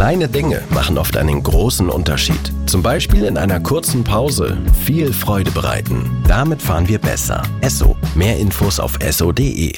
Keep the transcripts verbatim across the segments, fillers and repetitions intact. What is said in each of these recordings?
Kleine Dinge machen oft einen großen Unterschied. Zum Beispiel in einer kurzen Pause viel Freude bereiten. Damit fahren wir besser. Esso. Mehr Infos auf esso punkt de.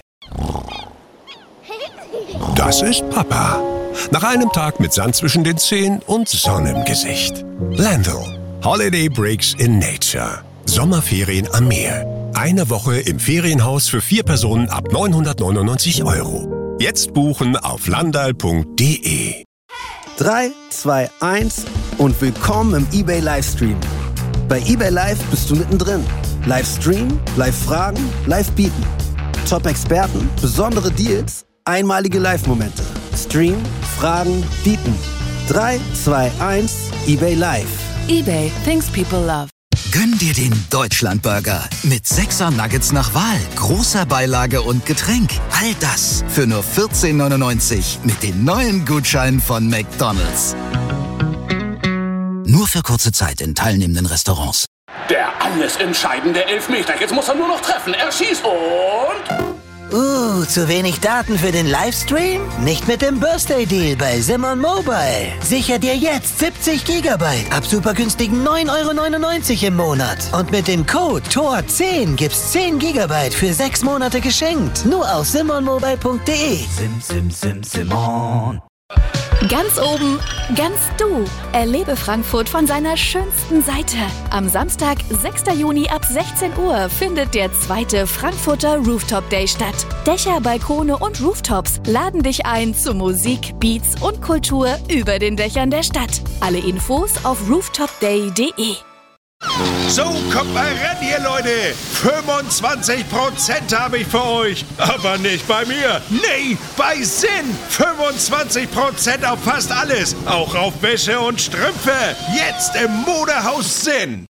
Das ist Papa. Nach einem Tag mit Sand zwischen den Zehen und Sonne im Gesicht. Landl. Holiday Breaks in Nature. Sommerferien am Meer. Eine Woche im Ferienhaus für vier Personen ab neunhundertneunundneunzig Euro. Jetzt buchen auf landal punkt de. drei, zwei, eins und willkommen im eBay Livestream. Bei eBay Live bist du mittendrin. Livestream, Live-Fragen, Live-Bieten. Top-Experten, besondere Deals, einmalige Live-Momente. Stream, Fragen, Bieten. drei, zwei, eins, eBay Live. eBay, things people love. Gönn dir den Deutschlandburger mit sechser Nuggets nach Wahl, großer Beilage und Getränk. All das für nur vierzehn neunundneunzig mit den neuen Gutscheinen von McDonald's. Nur für kurze Zeit in teilnehmenden Restaurants. Der alles entscheidende Elfmeter. Jetzt muss er nur noch treffen. Er schießt und... Uh, zu wenig Daten für den Livestream? Nicht mit dem Birthday-Deal bei Simon Mobile. Sicher dir jetzt siebzig Gigabyte ab super günstigen neun Euro neunundneunzig im Monat. Und mit dem Code T O R zehn gibt's zehn Gigabyte für sechs Monate geschenkt. Nur auf simon mobile punkt de. Sim, sim, sim, Simon. Ganz oben, ganz du. Erlebe Frankfurt von seiner schönsten Seite. Am Samstag, sechsten Juni ab sechzehn Uhr findet der zweite Frankfurter Rooftop Day statt. Dächer, Balkone und Rooftops laden dich ein zu Musik, Beats und Kultur über den Dächern der Stadt. Alle Infos auf rooftop day punkt de. So, kommt mal ran hier, Leute. fünfundzwanzig Prozent habe ich für euch. Aber nicht bei mir. Nee, bei Sinn. fünfundzwanzig Prozent auf fast alles. Auch auf Wäsche und Strümpfe. Jetzt im Modehaus Sinn.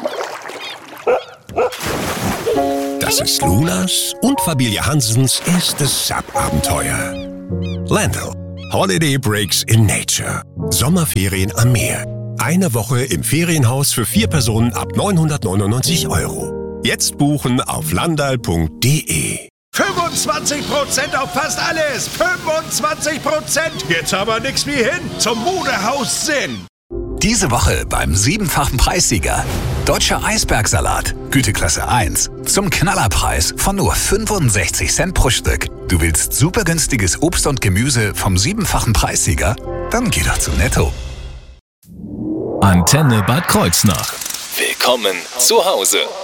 Das ist Lunas und Familie Hansens erstes Sub-Abenteuer. Landl. Holiday Breaks in Nature. Sommerferien am Meer. Eine Woche im Ferienhaus für vier Personen ab neunhundertneunundneunzig Euro. Jetzt buchen auf landal punkt de. fünfundzwanzig Prozent auf fast alles. fünfundzwanzig Prozent. Jetzt aber nix wie hin zum Modehaus Sinn. Diese Woche beim siebenfachen Preissieger. Deutscher Eisbergsalat, Güteklasse eins, zum Knallerpreis von nur fünfundsechzig Cent pro Stück. Du willst super günstiges Obst und Gemüse vom siebenfachen Preissieger? Dann geh doch zu Netto. Antenne Bad Kreuznach. Willkommen zu Hause.